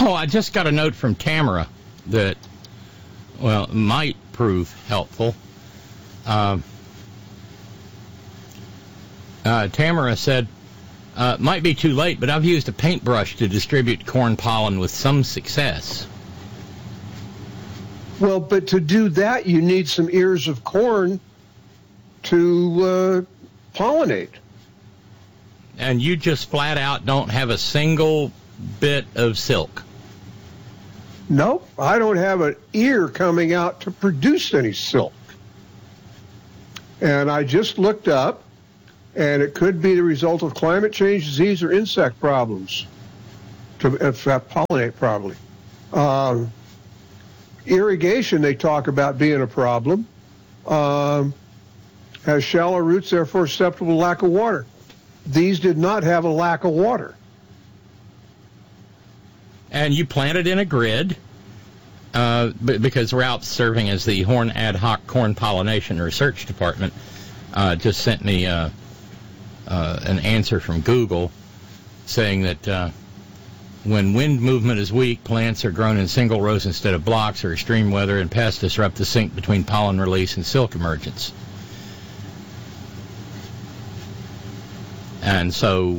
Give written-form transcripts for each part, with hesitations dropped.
Oh, I just got a note from Tamara that, well, might prove helpful. Tamara said, might be too late, but I've used a paintbrush to distribute corn pollen with some success. Well, but to do that, you need some ears of corn to pollinate. And you just flat out don't have a single bit of silk? Nope, I don't have an ear coming out to produce any silk. And I just looked up, and it could be the result of climate change, disease, or insect problems to pollinate properly. Irrigation, they talk about being a problem. Has shallow roots, therefore susceptible to lack of water. These did not have a lack of water. And you planted in a grid, because we're out serving as the Horn Ad Hoc Corn Pollination Research Department. Just sent me an answer from Google saying that when wind movement is weak, plants are grown in single rows instead of blocks, or extreme weather and pests disrupt the sync between pollen release and silk emergence. And so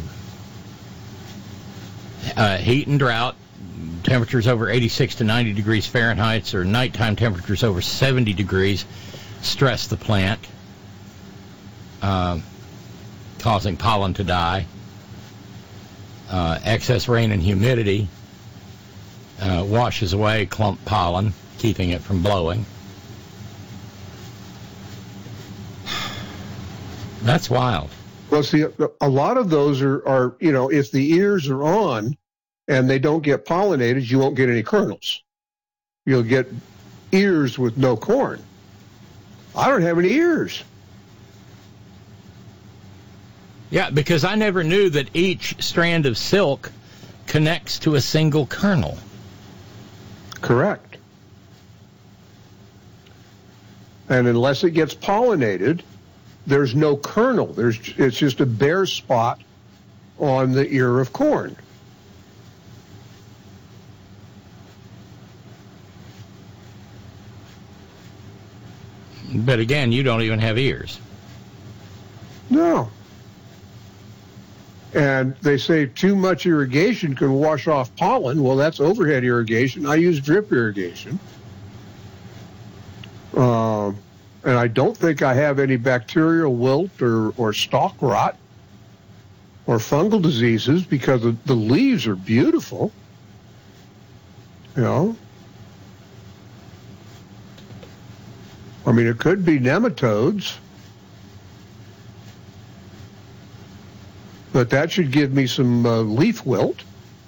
heat and drought, temperatures over 86 to 90 degrees Fahrenheit, or nighttime temperatures over 70 degrees, stress the plant, causing pollen to die. Excess rain and humidity washes away clump pollen, keeping it from blowing. That's wild. Well, see, a lot of those are if the ears are on and they don't get pollinated, you won't get any kernels. You'll get ears with no corn. I don't have any ears. Yeah, because I never knew that each strand of silk connects to a single kernel. Correct. And unless it gets pollinated, there's no kernel. It's just a bare spot on the ear of corn. But again, you don't even have ears. No. And they say too much irrigation can wash off pollen. Well, that's overhead irrigation. I use drip irrigation. And I don't think I have any bacterial wilt or stalk rot or fungal diseases because the leaves are beautiful. You know? I mean, it could be nematodes. But that should give me some leaf wilt.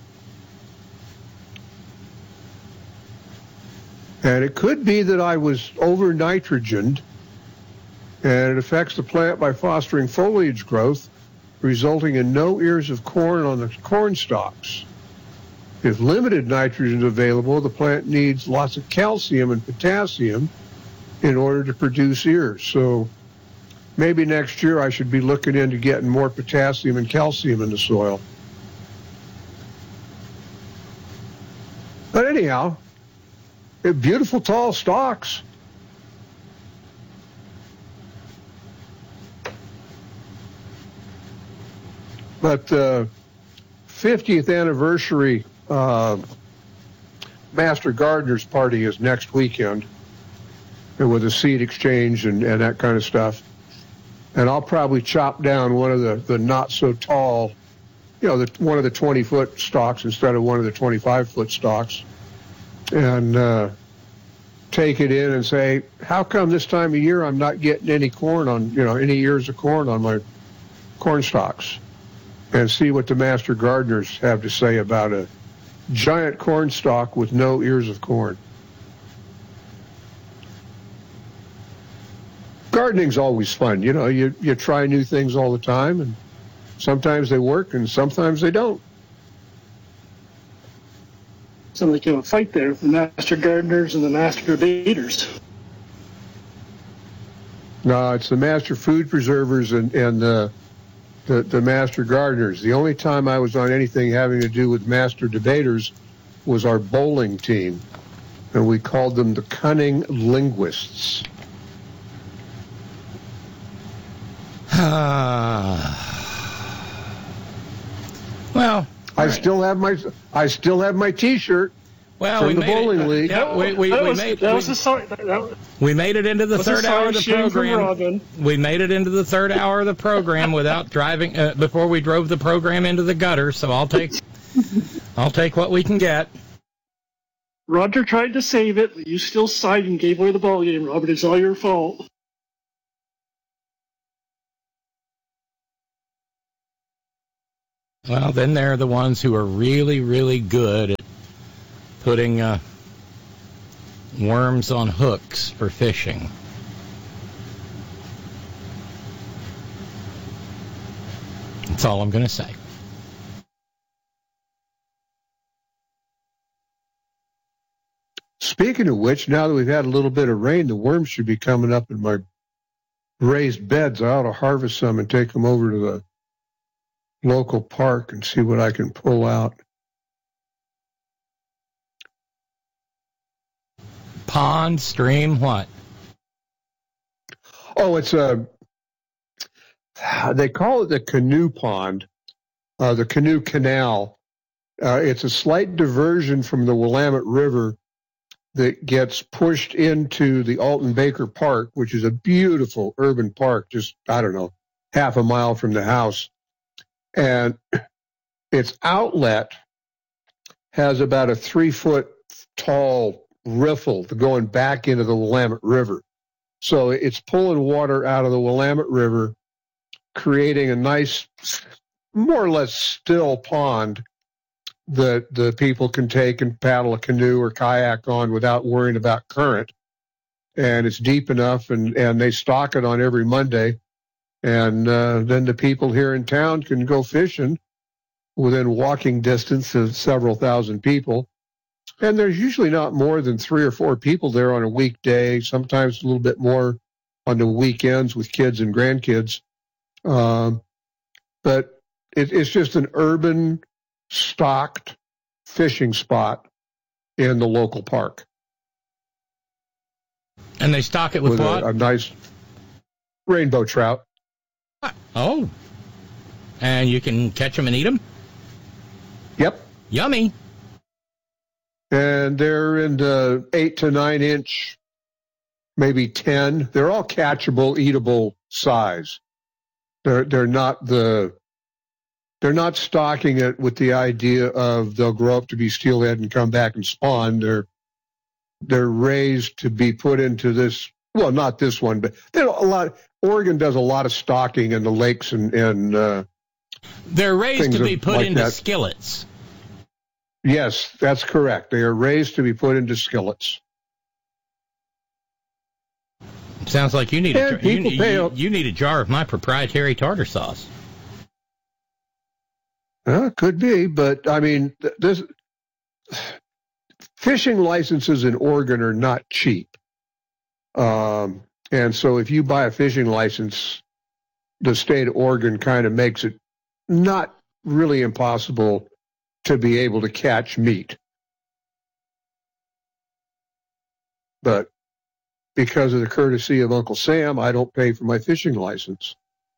And it could be that I was over-nitrogened, and it affects the plant by fostering foliage growth, resulting in no ears of corn on the corn stalks. If limited nitrogen is available, the plant needs lots of calcium and potassium in order to produce ears. So maybe next year I should be looking into getting more potassium and calcium in the soil. But anyhow, beautiful tall stalks. But 50th anniversary Master Gardener's party is next weekend, and with a seed exchange and that kind of stuff. And I'll probably chop down one of the not so tall, one of the 20-foot stalks instead of one of the 25-foot stalks, and take it in and say, how come this time of year I'm not getting any corn on, any ears of corn on my corn stalks? And see what the Master Gardeners have to say about a giant corn stalk with no ears of corn. Gardening's always fun. You try new things all the time, and sometimes they work and sometimes they don't. Sounds like you have a fight there, the Master Gardeners and the Master Debaters. No, it's the Master Food Preservers and the Master Gardeners. The only time I was on anything having to do with Master Debaters was our bowling team, and we called them the Cunning Linguists. Well, I still have my T-shirt from the bowling league. We made it into the third hour of the program. We made it into the third hour of the program without driving before we drove the program into the gutter. So I'll take what we can get. Roger tried to save it, but you still sighed and gave away the ball game, Robert. It's all your fault. Well, then there are the ones who are really, really good at putting worms on hooks for fishing. That's all I'm going to say. Speaking of which, now that we've had a little bit of rain, the worms should be coming up in my raised beds. I ought to harvest some and take them over to the local park and see what I can pull out. Pond, stream, what? Oh, it's they call it the canoe pond, the canoe canal. It's a slight diversion from the Willamette River that gets pushed into the Alton Baker Park, which is a beautiful urban park, just, I don't know, half a mile from the house. And its outlet has about a 3-foot tall riffle going back into the Willamette River. So it's pulling water out of the Willamette River, creating a nice, more or less still pond that the people can take and paddle a canoe or kayak on without worrying about current. And it's deep enough, and they stock it on every Monday. And then the people here in town can go fishing within walking distance of several thousand people. And there's usually not more than 3 or 4 people there on a weekday, sometimes a little bit more on the weekends with kids and grandkids. But it's just an urban, stocked fishing spot in the local park. And they stock it with what? A nice rainbow trout. Oh. And you can catch them and eat them? Yep. Yummy. And they're in the 8 to 9 inch, maybe 10. They're all catchable, eatable size. They're not stocking it with the idea of they'll grow up to be steelhead and come back and spawn. They're raised to be put into this. Well, not this one, but Oregon does a lot of stocking in the lakes and they're raised to be put like into that. skillets. Yes, that's correct. They are raised to be put into skillets. Sounds like you need you need a jar of my proprietary tartar sauce. Could be, but I mean, this fishing licenses in Oregon are not cheap. And so if you buy a fishing license, the state of Oregon kind of makes it not really impossible to be able to catch meat. But because of the courtesy of Uncle Sam, I don't pay for my fishing license.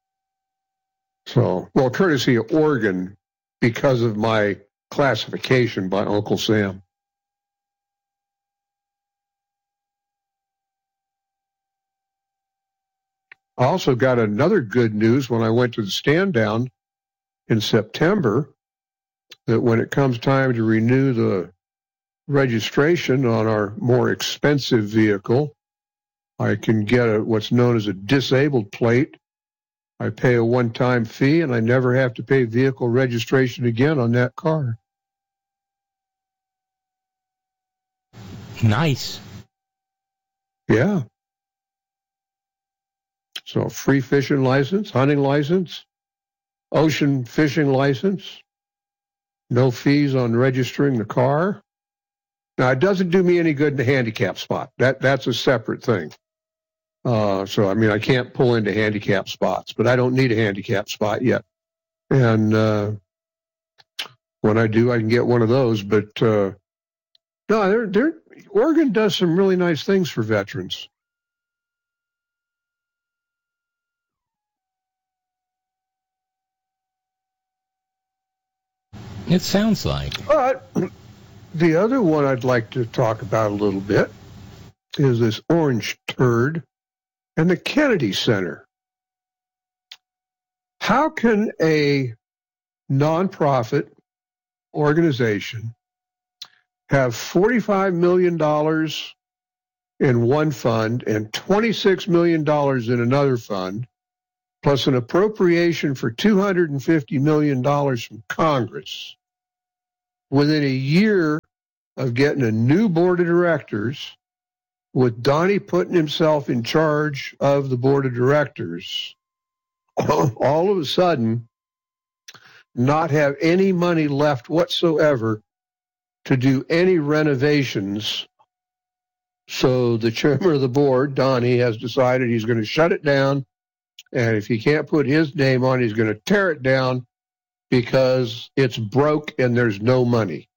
So, well, courtesy of Oregon because of my classification by Uncle Sam. I also got another good news when I went to the stand down in September that when it comes time to renew the registration on our more expensive vehicle, I can get what's known as a disabled plate. I pay a one-time fee, and I never have to pay vehicle registration again on that car. Nice. Yeah. So free fishing license, hunting license, ocean fishing license, no fees on registering the car. Now, it doesn't do me any good in the handicap spot. That's a separate thing. So, I mean, I can't pull into handicap spots, but I don't need a handicap spot yet. And when I do, I can get one of those. But No, Oregon does some really nice things for veterans. It sounds like. But the other one I'd like to talk about a little bit is this orange turd and the Kennedy Center. How can a nonprofit organization have $45 million in one fund and $26 million in another fund, plus an appropriation for $250 million from Congress, within a year of getting a new board of directors, with Donnie putting himself in charge of the board of directors, all of a sudden not have any money left whatsoever to do any renovations? So the chairman of the board, Donnie, has decided he's going to shut it down, and if he can't put his name on it, he's going to tear it down because it's broke and there's no money.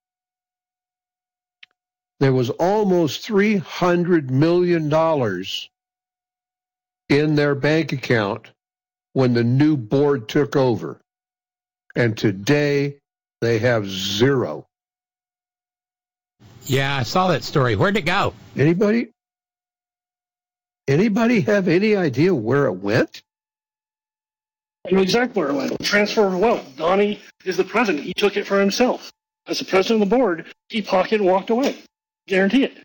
There was almost $300 million in their bank account when the new board took over, and today they have zero. Yeah, I saw that story. Where'd it go? Anybody have any idea where it went? I know exactly where it went. Transfer of wealth. Donnie is the president. He took it for himself. As the president of the board, he pocketed and walked away. Guarantee it.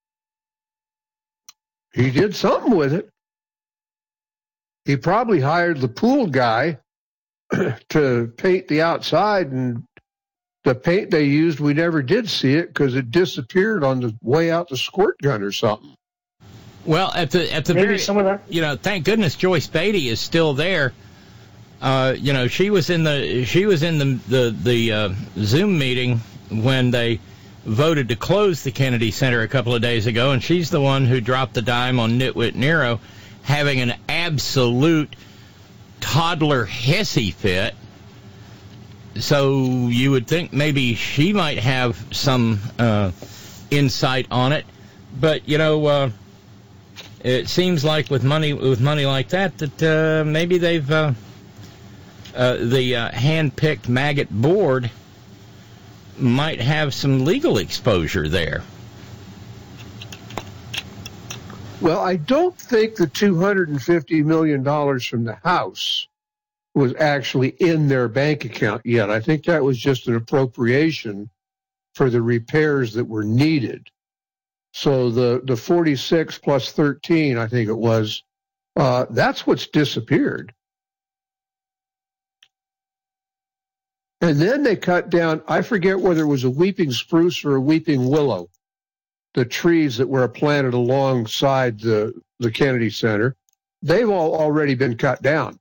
He did something with it. He probably hired the pool guy to paint the outside, and the paint they used, we never did see it because it disappeared on the way out the squirt gun or something. Well, at the Maybe very, some of that. Thank goodness Joyce Beatty is still there. She was in the Zoom meeting when they voted to close the Kennedy Center a couple of days ago, and she's the one who dropped the dime on Nitwit Nero having an absolute toddler hissy fit. So you would think maybe she might have some insight on it, but it seems like with money like that maybe they've the hand-picked maggot board might have some legal exposure there. Well, I don't think the $250 million from the House was actually in their bank account yet. I think that was just an appropriation for the repairs that were needed. So the 46 plus 13, I think it was, that's what's disappeared. And then they cut down, I forget whether it was a weeping spruce or a weeping willow, the trees that were planted alongside the Kennedy Center. They've all already been cut down.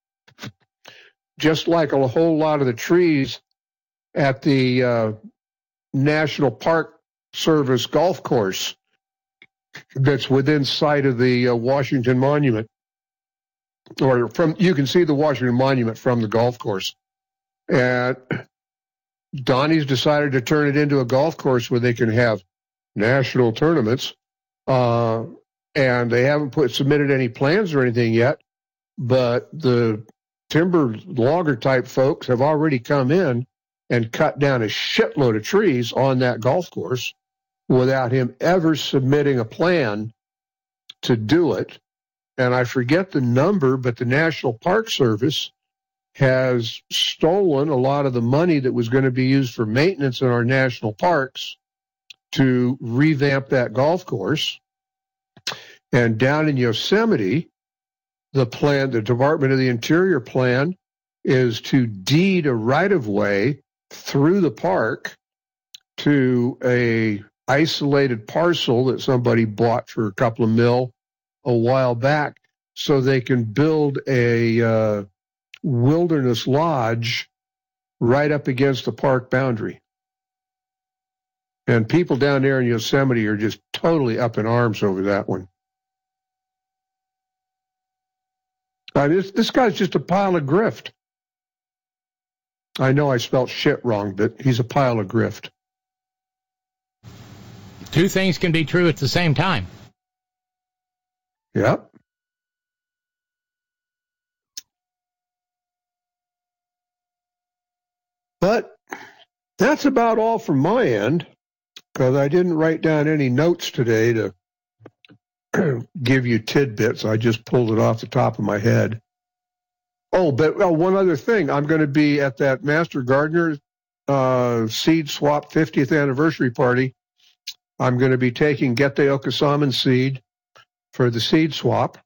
Just like a whole lot of the trees at the National Park Service golf course that's within sight of the Washington Monument. Or you can see the Washington Monument from the golf course. And Donnie's decided to turn it into a golf course where they can have national tournaments. And they haven't submitted any plans or anything yet, but the timber logger type folks have already come in and cut down a shitload of trees on that golf course without him ever submitting a plan to do it. And I forget the number, but the National Park Service has stolen a lot of the money that was going to be used for maintenance in our national parks to revamp that golf course. And down in Yosemite, the Department of the Interior plan is to deed a right-of-way through the park to a isolated parcel that somebody bought for a couple of mil a while back so they can build a wilderness lodge right up against the park boundary. And people down there in Yosemite are just totally up in arms over that one. This guy's just a pile of grift. I know I spelled shit wrong, but he's a pile of grift. Two things can be true at the same time. Yep. But that's about all from my end, because I didn't write down any notes today to give you tidbits. I just pulled it off the top of my head. Oh, but one other thing. I'm going to be at that Master Gardener Seed Swap 50th anniversary party. I'm going to be taking Gete Okasaman seed for the seed swap.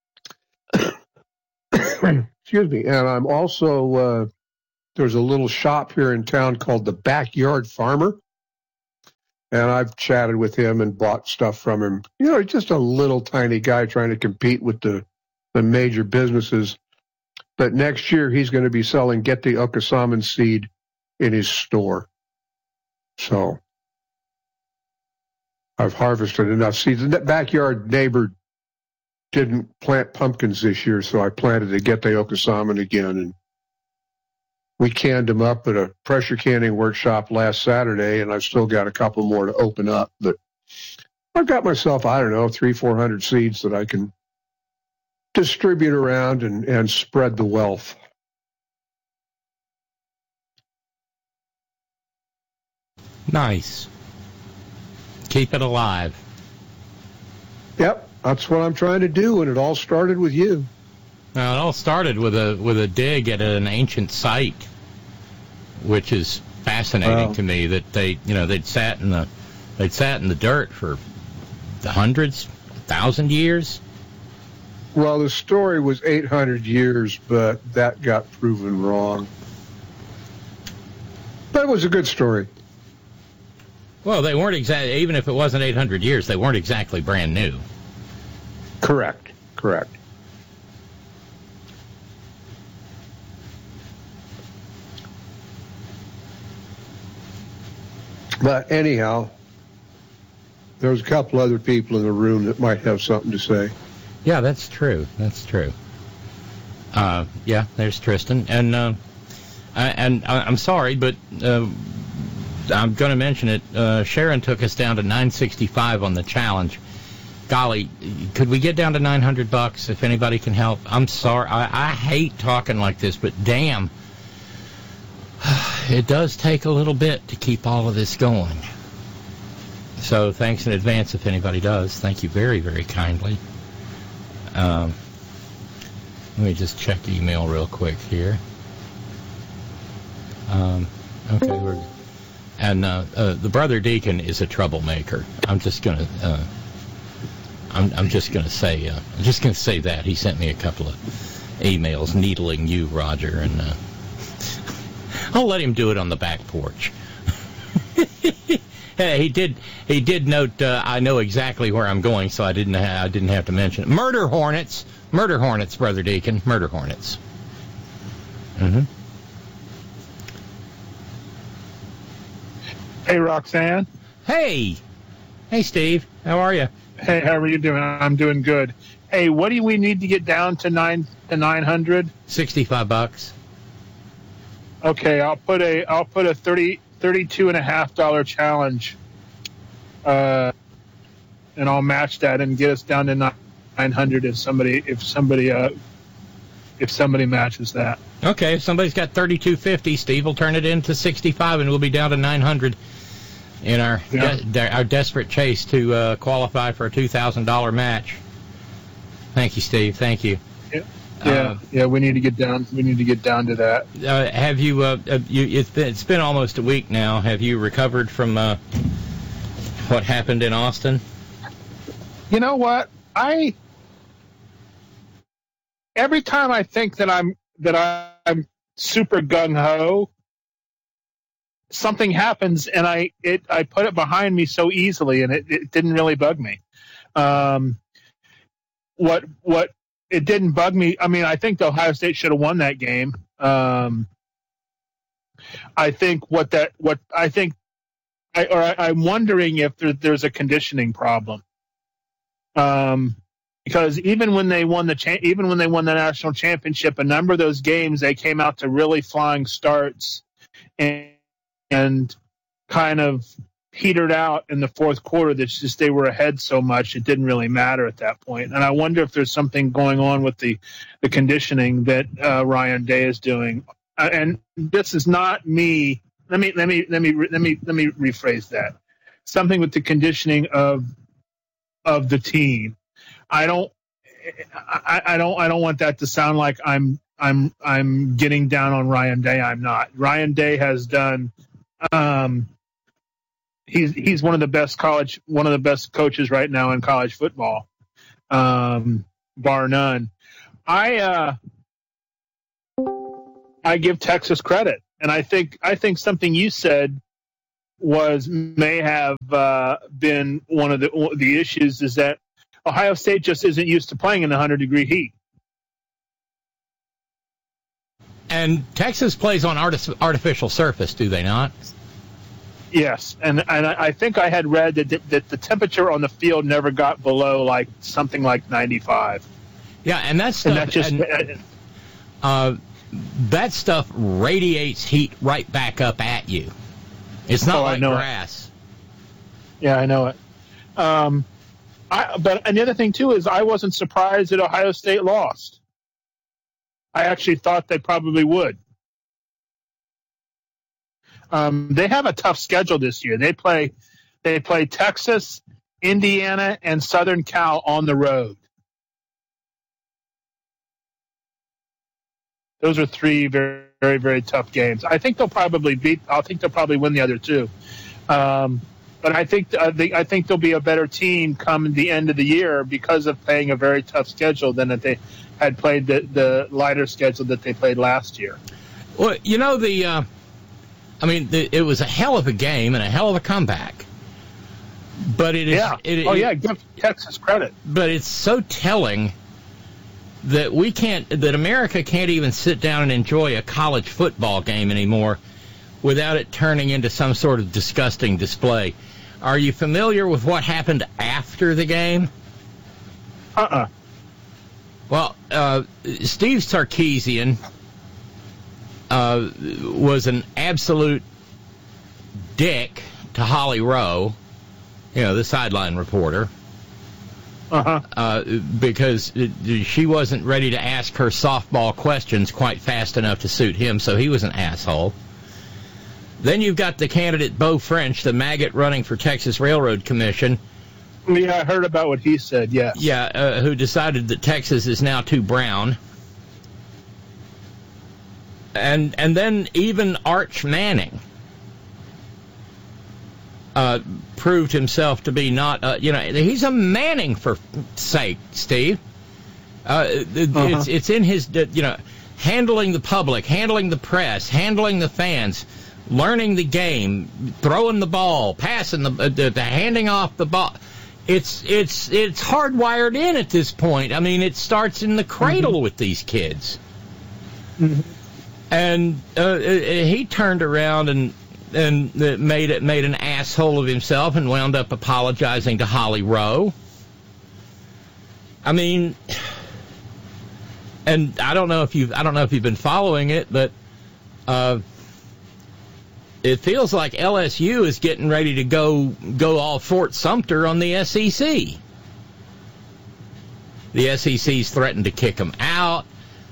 Excuse me. And I'm also, there's a little shop here in town called the Backyard Farmer. And I've chatted with him and bought stuff from him. You know, just a little tiny guy trying to compete with the major businesses. But next year he's going to be selling Gete Okasaman seed in his store. So I've harvested enough seeds. And that backyard neighbor didn't plant pumpkins this year, so I planted a Gete Okasaman again. And we canned them up at a pressure canning workshop last Saturday, and I've still got a couple more to open up. But I've got myself, 300-400 seeds that I can distribute around and spread the wealth. Nice. Keep it alive. Yep, that's what I'm trying to do, and it all started with you. Now, it all started with a dig at an ancient site, which is fascinating to me. That they'd sat in the dirt for hundreds, 1,000 years. Well, the story was 800 years, but that got proven wrong. But it was a good story. Well, they weren't exactly, even if it wasn't 800 years, they weren't exactly brand new. Correct. But anyhow, there's a couple other people in the room that might have something to say. Yeah, that's true. Yeah, there's Tristan. And I'm sorry, but I'm going to mention it. Sharon took us down to $965 on the challenge. Golly, could we get down to $900 if anybody can help? I'm sorry. I hate talking like this, but damn, it does take a little bit to keep all of this going. So thanks in advance if anybody does. Thank you very, very kindly. Let me just check email real quick here. Okay, the brother deacon is a troublemaker. I'm just gonna say that he sent me a couple of emails needling you, Roger, and I'll let him do it on the back porch. Hey, he did note I know exactly where I'm going, so I didn't have to mention it. Murder hornets, brother deacon, murder hornets. Mm-hmm. Hey, Roxanne. Hey, Steve. How are you? Hey, how are you doing? I'm doing good. Hey, what do we need to get down to 900? $65. Okay, I'll put a $32.50 challenge, and I'll match that and get us down to 900 if somebody matches that. Okay, if somebody's got $32.50, Steve will turn it into $65, and we'll be down to 900 in our desperate chase to qualify for a $2,000 match. Thank you, Steve. Thank you. Yeah. We need to get down. We need to get down to that. Have you? It's been almost a week now. Have you recovered from what happened in Austin? You know what? Every time I think that I'm super gung ho, something happens, and I put it behind me so easily, and it didn't really bug me. What it didn't bug me. I mean, I think Ohio State should have won that game. I'm wondering if there's a conditioning problem. Because even when they won the national championship, a number of those games they came out to really flying starts and kind of petered out in the fourth quarter. That's just they were ahead so much it didn't really matter at that point. And I wonder if there's something going on with the conditioning that Ryan Day is doing. And this is not me. Let me rephrase that. Something with the conditioning of the team. I don't want that to sound like I'm getting down on Ryan Day. I'm not. Ryan Day has done. He's one of the best coaches right now in college football, bar none. I give Texas credit, and I think something you said may have been one of the issues is that Ohio State just isn't used to playing in the 100-degree heat. And Texas plays on artificial surface, do they not? Yes, and I think I had read that the temperature on the field never got below something like 95. Yeah, and that stuff radiates heat right back up at you. It's not like grass. Yeah, I know it. But the other thing too is I wasn't surprised that Ohio State lost. I actually thought they probably would. They have a tough schedule this year. They play Texas, Indiana, and Southern Cal on the road. Those are three very, very, very tough games. I think they'll probably win the other two. But I think they'll be a better team come the end of the year because of playing a very tough schedule than that they had played the lighter schedule that they played last year. Well, it was a hell of a game and a hell of a comeback. But it is. Yeah. Give Texas credit. But it's so telling that America can't even sit down and enjoy a college football game anymore without it turning into some sort of disgusting display. Are you familiar with what happened after the game? Well, Steve Sarkisian was an absolute dick to Holly Rowe, the sideline reporter, because she wasn't ready to ask her softball questions quite fast enough to suit him, so he was an asshole. Then you've got the candidate Beau French, the maggot running for Texas Railroad Commission. Yeah, I heard about what he said, yes. Yeah, who decided that Texas is now too brown. And then even Arch Manning proved himself to be not, he's a Manning for sake, Steve. It's in his, handling the public, handling the press, handling the fans, learning the game, throwing the ball, passing the handing off the ball. It's hardwired in at this point. I mean, it starts in the cradle with these kids. Mm-hmm. And he turned around and made an asshole of himself and wound up apologizing to Holly Rowe. I mean, and I don't know if you've been following it, but it feels like LSU is getting ready to go all Fort Sumter on the SEC. The SEC's threatened to kick them out.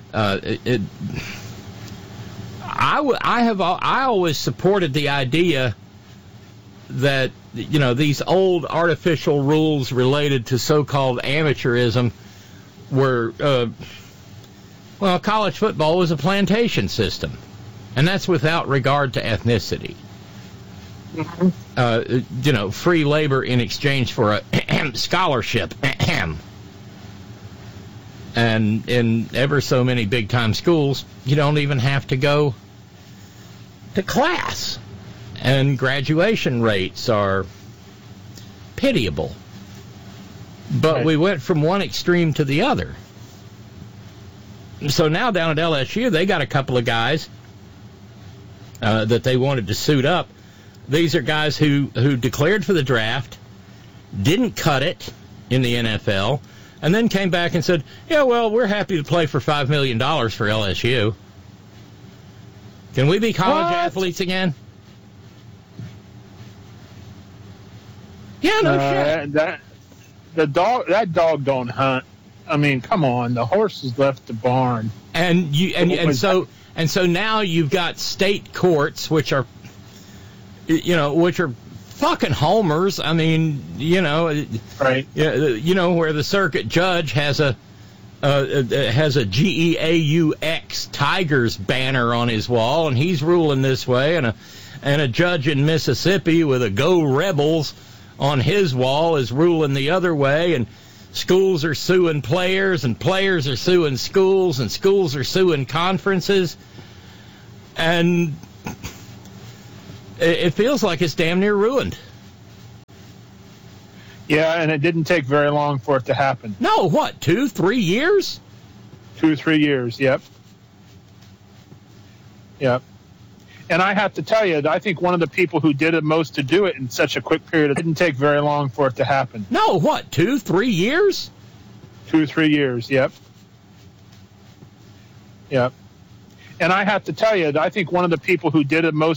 I always supported the idea that these old artificial rules related to so-called amateurism were college football was a plantation system, and that's without regard to ethnicity. Mm-hmm. Free labor in exchange for a scholarship. And in ever so many big-time schools, you don't even have to go to class. And graduation rates are pitiable. But right. We went from one extreme to the other. So now down at LSU, they got a couple of guys that they wanted to suit up. These are guys who declared for the draft, didn't cut it in the NFL, and then came back and said, yeah, well, we're happy to play for $5 million for LSU. Can we be college athletes again? Yeah, no shit. That dog don't hunt. I mean, come on. The horses left the barn. And so now you've got state courts, which are fucking homers. I mean, right? Where the circuit judge has a GEAUX Tigers banner on his wall, and he's ruling this way, and a judge in Mississippi with a Go Rebels on his wall is ruling the other way, and schools are suing players, and players are suing schools, and schools are suing conferences, and it feels like it's damn near ruined. Yeah, and it didn't take very long for it to happen. No, what, 2-3 years? 2 or 3 years, yep. Yep. And I have to tell you, I think one of the people who did the most to do it in such a quick period, it didn't take very long for it to happen. No, what, 2-3 years? 2 or 3 years, yep. Yep. And I have to tell you, I think one of the people who did it most